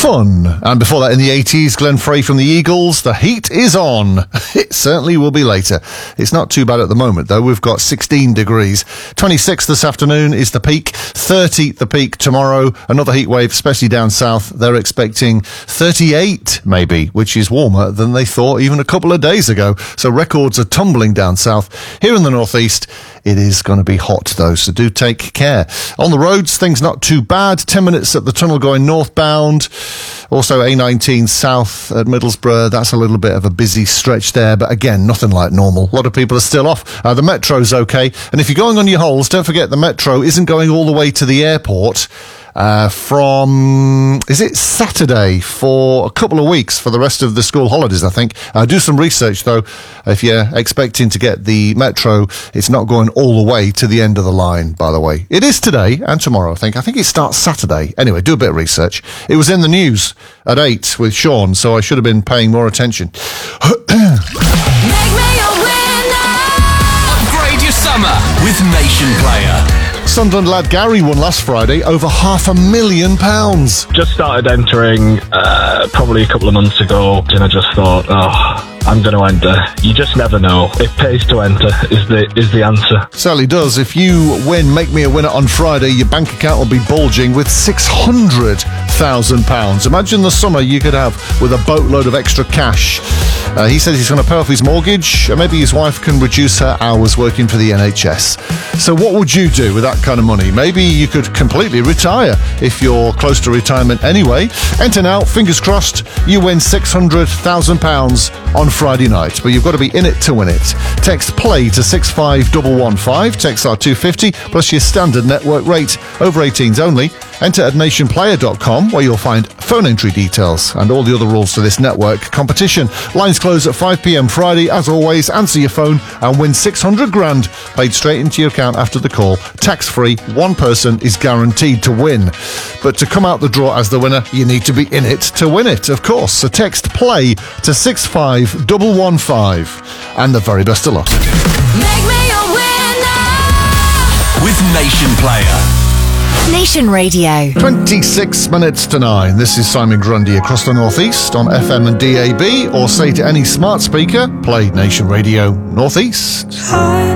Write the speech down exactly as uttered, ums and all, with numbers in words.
fun. And before that, in the eighties, Glenn Frey from the Eagles, The Heat Is On. It certainly will be later. It's not too bad at the moment, though. We've got sixteen degrees. twenty-six this afternoon is the peak. thirty the peak tomorrow. Another heat wave, especially down south. They're expecting thirty-eight, maybe, which is warmer than they thought even a couple of days ago. So records are tumbling down south. Here in the northeast, it is going to be hot, though, so do take care. On the roads, things not too bad. ten minutes at the tunnel going northbound. Also, A nineteen south at Middlesbrough. That's a little bit of a busy stretch there, but again, nothing like normal. A lot of people are still off. Uh, the metro's okay. And if you're going on your holes, don't forget the metro isn't going all the way to the airport. Uh, from, is it Saturday for a couple of weeks for the rest of the school holidays, I think. Uh, do some research, though. If you're expecting to get the metro, it's not going all the way to the end of the line, by the way. It is today and tomorrow, I think. I think it starts Saturday. Anyway, do a bit of research. It was in the news at eight with Sean, so I should have been paying more attention. Make me a winner! Upgrade your summer with Nation Player. Sunderland lad Gary won last Friday over half a million pounds. Just started entering uh, probably a couple of months ago, and I just thought, oh, I'm going to enter. You just never know. It pays to enter is the is the answer. Certainly does. If you win Make Me a Winner on Friday, your bank account will be bulging with six hundred thousand pounds. Imagine the summer you could have with a boatload of extra cash. Uh, he says he's going to pay off his mortgage, and maybe his wife can reduce her hours working for the N H S. So what would you do with that kind of money? Maybe you could completely retire if you're close to retirement anyway. Enter now, fingers crossed, you win six hundred thousand pounds on Friday night, but you've got to be in it to win it. Text PLAY to six five one one five, text R two fifty, plus your standard network rate. Over eighteens only. Enter at nation player dot com, where you'll find phone entry details and all the other rules to this network competition. Lines close at five p.m. Friday. As always, answer your phone and win six hundred grand paid straight into your account after the call. Tax-free, one person is guaranteed to win. But to come out the draw as the winner, you need to be in it to win it, of course. So text PLAY to six five one one five, and the very best of luck. Make me a winner with Nation Player. Nation Radio. twenty-six minutes to nine. This is Simon Grundy across the northeast on F M and D A B, or say to any smart speaker, play Nation Radio Northeast.